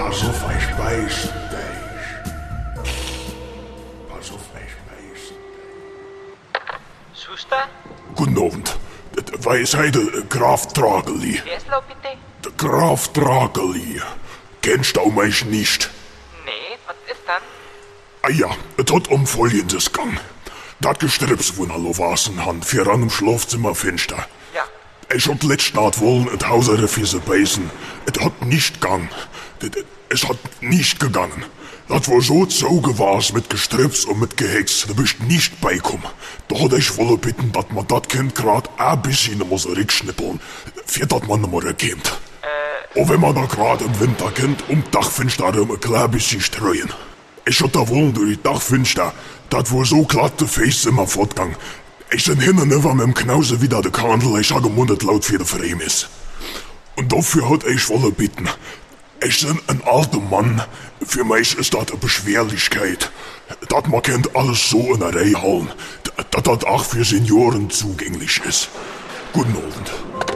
Pass auf, ich beiß dich. Pass auf, ich beiß dich. Schuster? Guten Abend. Weiß heute Graf Drageli. Wer ist da bitte? Der Graf Drageli. Kennst du mich nicht? Nee, was ist dann? Ah ja, es hat Folgendes gegangen. Das Gestrüps, wo noch wasen han, für an im Schlafzimmer finster. Ja. Ich hab letzte Nacht wollen et Hausere für se beißen. Es hat nicht gegangen. Es hat nicht gegangen. Das war so zugewars mit Gestrüps und mit Gehex. Da bist nicht beikommen. Da hat ich wolle bitten, dass man dat Kind grad ein bisschen muss rückschnippeln, für dat man nicht mehr kommt. Und wenn man da grad im Winter kennt, Dachfenster ein klein bisschen streuen. Ich hab da wohl durch Dachfenster, dat wohl so glatte Face immer fortgang. Ich sind hin und über mit dem Knause wieder de Kandel, ich hab gemundet laut für de Frem ist. Und dafür hat ich wolle bitten. Ich bin ein alter Mann. Für mich ist das eine Beschwerlichkeit. Dat man kennt alles so in der Reihe halten. Dat auch für Senioren zugänglich ist. Guten Abend.